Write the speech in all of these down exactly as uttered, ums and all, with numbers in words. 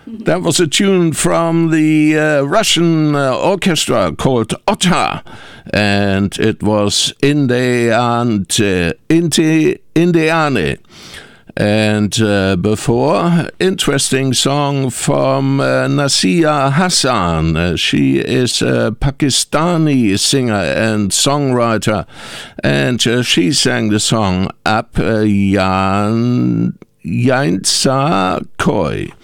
That was a tune from the uh, Russian uh, orchestra called Otta, and it was Indiane. Indi- Indiane. And uh, before, interesting song from uh, Nasia Hassan. Uh, she is a Pakistani singer and songwriter, and uh, she sang the song Ab Yan Yainsa Koi.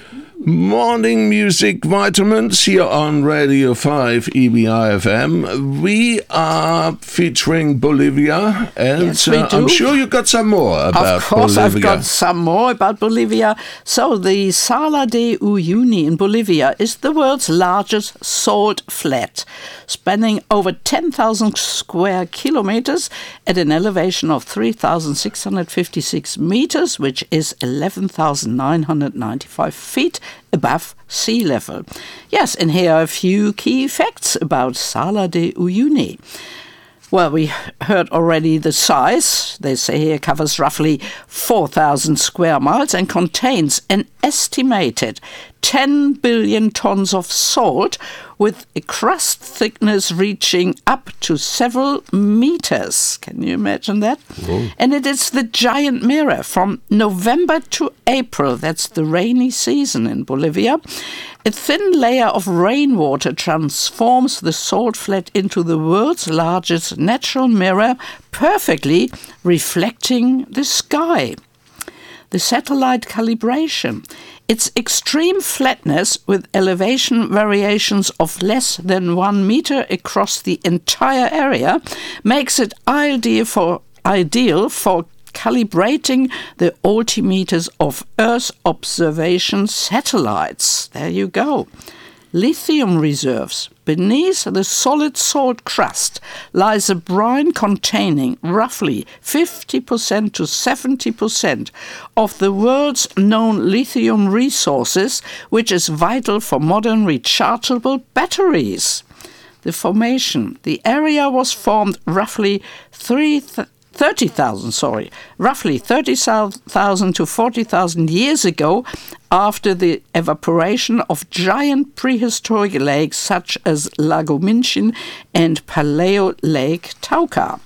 Morning Music Vitamins here on Radio five E B I F M. We are featuring Bolivia, and yes, we uh, do. I'm sure you got some more about Bolivia. Of course, Bolivia. I've got some more about Bolivia. So, the Sala de Uyuni in Bolivia is the world's largest salt flat, spanning over ten thousand square kilometers at an elevation of three thousand six hundred fifty-six meters, which is eleven thousand nine hundred ninety-five feet above sea level. Yes, and here are a few key facts about Sala de Uyuni. Well, we heard already the size. They say here covers roughly four thousand square miles and contains an estimated ten billion tons of salt with a crust thickness reaching up to several meters. Can you imagine that? Whoa. And it is the giant mirror from November to April. That's the rainy season in Bolivia. A thin layer of rainwater transforms the salt flat into the world's largest natural mirror, perfectly reflecting the sky. The satellite calibration. Its extreme flatness with elevation variations of less than one meter across the entire area makes it ideal for, ideal for calibrating the altimeters of Earth observation satellites. There you go. Lithium reserves. Beneath the solid salt crust lies a brine containing roughly fifty percent to seventy percent of the world's known lithium resources, which is vital for modern rechargeable batteries. The formation. The area was formed roughly three th- thirty thousand, sorry, roughly thirty thousand to forty thousand years ago, after the evaporation of giant prehistoric lakes such as Lago Minchin and Paleo Lake Tauca.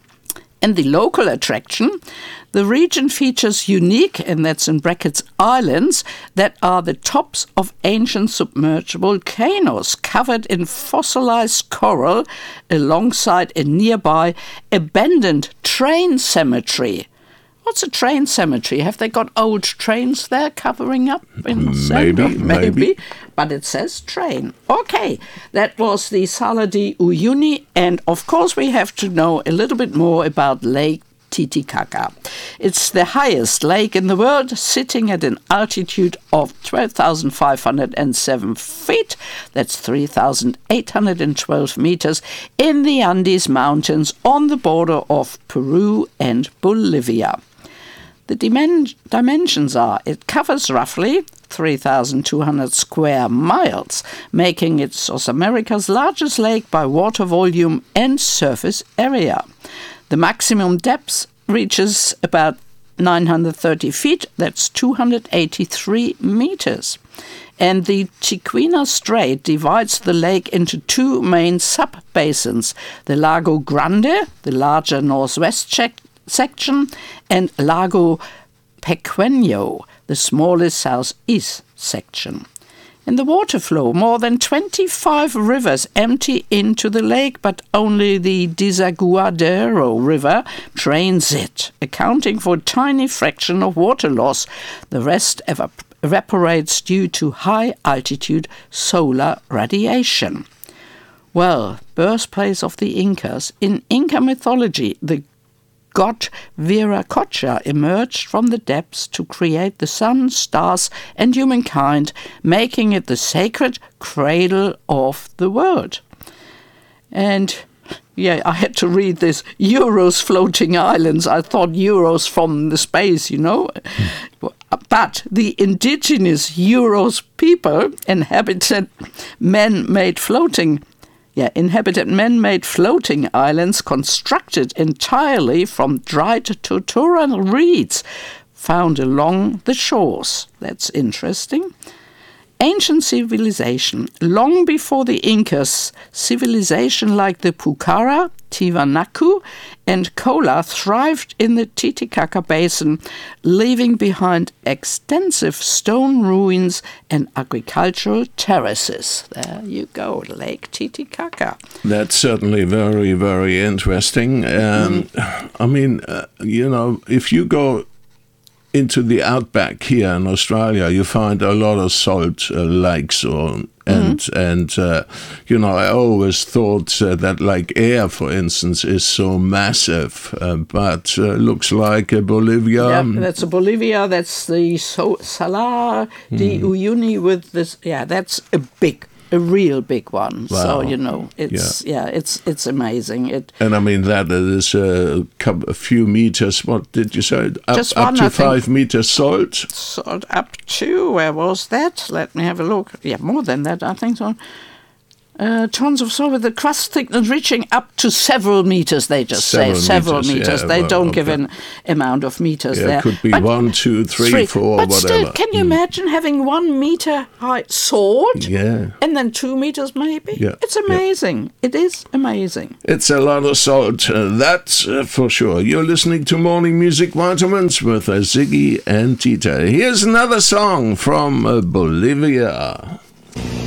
And the local attraction, the region features unique, and that's in brackets, islands that are the tops of ancient submerged volcanoes covered in fossilized coral alongside a nearby abandoned train cemetery. What's a train cemetery? Have they got old trains there covering up in the Maybe, center? maybe. Maybe. But it says train. Okay, that was the Sala de Uyuni. And of course we have to know a little bit more about Lake Titicaca. It's the highest lake in the world, sitting at an altitude of twelve thousand five hundred seven feet. That's three thousand eight hundred twelve meters in the Andes Mountains on the border of Peru and Bolivia. The dimen- dimensions are, it covers roughly three thousand two hundred square miles, making it South America's largest lake by water volume and surface area. The maximum depth reaches about nine hundred thirty feet, that's two hundred eighty-three meters. And the Chiquina Strait divides the lake into two main sub-basins, the Lago Grande, the larger northwest check- section, and Lago Pequeño, the smallest southeast section. In the water flow, more than twenty-five rivers empty into the lake, but only the Desaguadero River drains it, accounting for a tiny fraction of water loss. The rest evap- evaporates due to high-altitude solar radiation. Well, birthplace of the Incas. In Inca mythology, the god Viracocha emerged from the depths to create the sun, stars, and humankind, making it the sacred cradle of the world. And yeah, I had to read this Euros floating islands. I thought Euros from the space, you know. Mm. But the indigenous Euros people inhabited man-made floating Yeah, inhabited man-made floating islands constructed entirely from dried totoral reeds found along the shores. That's interesting. ancient civilization, long before the Incas, civilization like the Pucara, Tiwanaku, and Kola thrived in the Titicaca Basin, leaving behind extensive stone ruins and agricultural terraces. There you go, Lake Titicaca. That's certainly very, very interesting. Um, mm. I mean, uh, you know, if you go into the outback here in Australia, you find a lot of salt uh, lakes, or and mm-hmm. and uh, you know, I always thought uh, that Lake Eyre, for instance, is so massive, uh, but uh, looks like uh, Bolivia. Yeah, that's a Bolivia. That's the so- Salar de mm. Uyuni with this. Yeah, that's a big. A real big one. Wow. So, you know, it's, yeah, yeah it's it's amazing. It And I mean, that is a, couple, a few meters, what did you say? Up, just up one, to I five think. meters salt? Salt up to, where was that? Let me have a look. Yeah, more than that, I think so. Uh, tons of salt with the crust thickness reaching up to several meters, they just several say. Several meters. meters. Yeah, they well, don't okay. give an amount of meters yeah, there. It could be but one, two, three, three. four, but whatever. Still, can you mm. imagine having one meter high salt? Yeah. And then two meters maybe? Yeah. It's amazing. Yeah. It is amazing. It's a lot of salt, uh, that's uh, for sure. You're listening to Morning Music Vitamins with uh, Ziggy and Tita. Here's another song from uh, Bolivia.